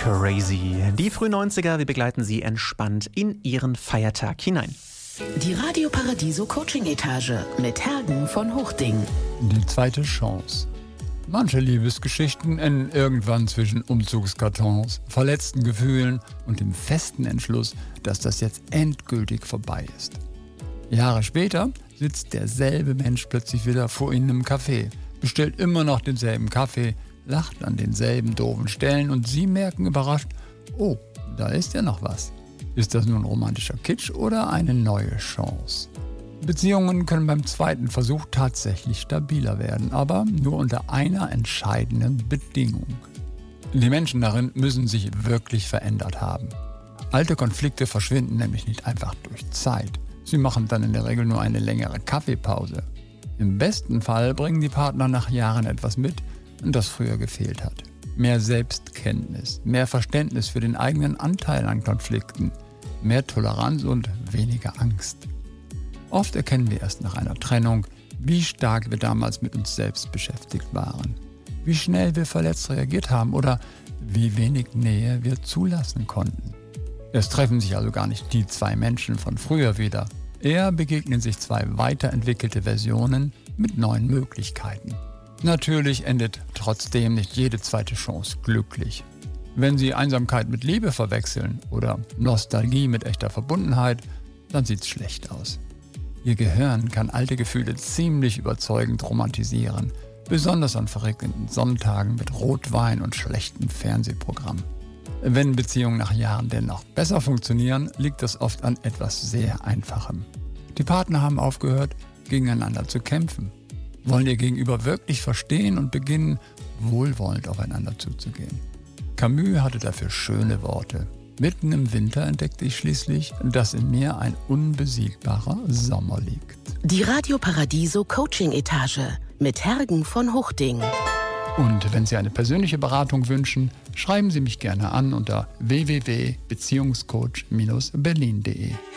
Crazy. Die frühen 90er, wir begleiten Sie entspannt in Ihren Feiertag hinein. Die Radio Paradiso Coaching-Etage mit Hergen von Hochding. Die zweite Chance. Manche Liebesgeschichten enden irgendwann zwischen Umzugskartons, verletzten Gefühlen und dem festen Entschluss, dass das jetzt endgültig vorbei ist. Jahre später sitzt derselbe Mensch plötzlich wieder vor Ihnen im Café, bestellt immer noch denselben Kaffee, lacht an denselben doofen Stellen und Sie merken überrascht, oh, da ist ja noch was. Ist das nun romantischer Kitsch oder eine neue Chance? Beziehungen können beim zweiten Versuch tatsächlich stabiler werden, aber nur unter einer entscheidenden Bedingung. Die Menschen darin müssen sich wirklich verändert haben. Alte Konflikte verschwinden nämlich nicht einfach durch Zeit. Sie machen dann in der Regel nur eine längere Kaffeepause. Im besten Fall bringen die Partner nach Jahren etwas mit, das früher gefehlt hat. Mehr Selbstkenntnis, mehr Verständnis für den eigenen Anteil an Konflikten, mehr Toleranz und weniger Angst. Oft erkennen wir erst nach einer Trennung, wie stark wir damals mit uns selbst beschäftigt waren, wie schnell wir verletzt reagiert haben oder wie wenig Nähe wir zulassen konnten. Es treffen sich also gar nicht die zwei Menschen von früher wieder. Eher begegnen sich zwei weiterentwickelte Versionen mit neuen Möglichkeiten. Natürlich endet trotzdem nicht jede zweite Chance glücklich. Wenn Sie Einsamkeit mit Liebe verwechseln oder Nostalgie mit echter Verbundenheit, dann sieht's schlecht aus. Ihr Gehirn kann alte Gefühle ziemlich überzeugend romantisieren, besonders an verregneten Sonntagen mit Rotwein und schlechten Fernsehprogrammen. Wenn Beziehungen nach Jahren dennoch besser funktionieren, liegt das oft an etwas sehr Einfachem. Die Partner haben aufgehört, gegeneinander zu kämpfen, wollen ihr Gegenüber wirklich verstehen und beginnen, wohlwollend aufeinander zuzugehen. Camus hatte dafür schöne Worte. Mitten im Winter entdeckte ich schließlich, dass in mir ein unbesiegbarer Sommer liegt. Die Radio Paradiso Coaching-Etage mit Hergen von Hochding. Und wenn Sie eine persönliche Beratung wünschen, schreiben Sie mich gerne an unter www.beziehungscoach-berlin.de.